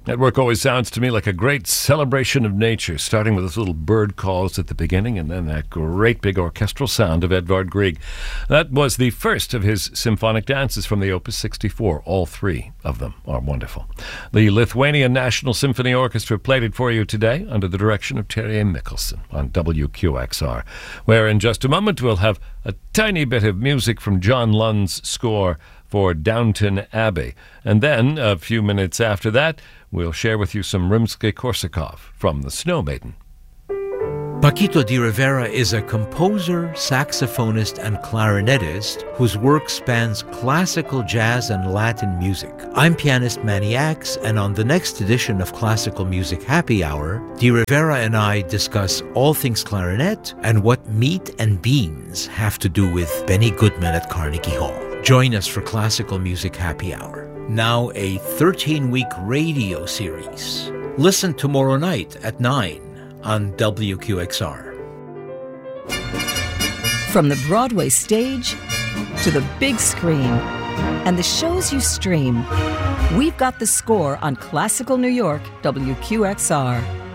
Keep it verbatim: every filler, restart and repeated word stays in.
That work always sounds to me like a great celebration of nature, starting with those little bird calls at the beginning and then that great big orchestral sound of Edvard Grieg. That was the first of his symphonic dances from the Opus sixty-four. All three of them are wonderful. The Lithuanian National Symphony Orchestra played it for you today under the direction of Terje Mikkelsen on W Q X R, where in just a moment we'll have a tiny bit of music from John Lund's score for Downton Abbey. And then, a few minutes after that, we'll share with you some Rimsky-Korsakov from The Snow Maiden. Paquito de Rivera is a composer, saxophonist, and clarinetist whose work spans classical, jazz, and Latin music. I'm pianist Manny Axe, and on the next edition of Classical Music Happy Hour, de Rivera and I discuss all things clarinet and what meat and beans have to do with Benny Goodman at Carnegie Hall. Join us for Classical Music Happy Hour, now a thirteen-week radio series. Listen tomorrow night at nine on W Q X R. From the Broadway stage to the big screen and the shows you stream, we've got the score on Classical New York W Q X R.